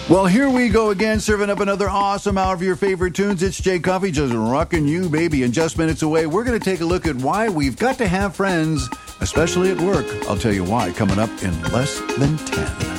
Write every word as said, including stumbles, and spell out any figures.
Well, here we go again, serving up another awesome hour of your favorite tunes. It's Jay Coffee, just rocking you, baby. And just minutes away, we're going to take a look at why we've got to have friends, especially at work. I'll tell you why, coming up in less than ten.